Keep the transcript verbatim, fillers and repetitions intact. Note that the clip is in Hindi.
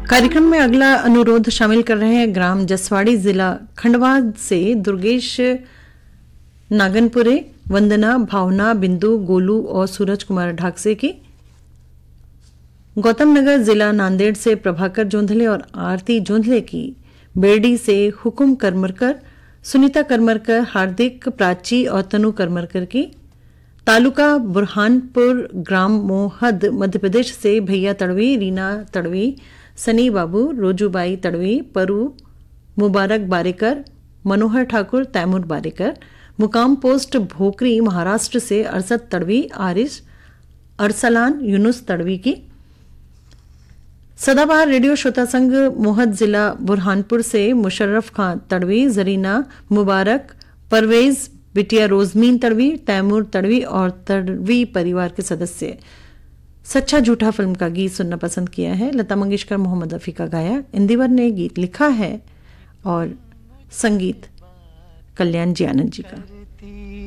कार्यक्रम में अगला अनुरोध शामिल कर रहे हैं ग्राम जसवाड़ी, जिला खंडवा से दुर्गेश नागनपुरे, वंदना, भावना, बिंदु, गोलू और सूरज कुमार ढाकसे की। गौतम नगर जिला नांदेड़ से प्रभाकर जोंधले और आरती जोंधले की। बेरडी से हुकुम करमरकर, सुनीता करमरकर, हार्दिक, प्राची और तनु करमरकर की। तालुका बुरहानपुर, ग्राम मोहद, मध्य प्रदेश से भैया तड़वी, रीना तड़वी, सनी बाबू, रोजूबाई तड़वी, परू, मुबारक बारेकर, मनोहर ठाकुर, तैमूर बारेकर। मुकाम पोस्ट भोकरी, महाराष्ट्र से अरसद तड़वी, आरिश, अरसलान, यूनुस तड़वी की। सदाबहार रेडियो श्रोता संघ मोहद, जिला बुरहानपुर से मुशर्रफ खान तड़वी, जरीना मुबारक, परवेज, बिटिया रोजमीन तड़वी, तैमूर तड़वी और तड़वी परिवार के सदस्य सच्चा झूठा फिल्म का गीत सुनना पसंद किया है। लता मंगेशकर, मोहम्मद रफी का गाया। इंदिवर ने गीत लिखा है और संगीत कल्याण जी आनंद जी का।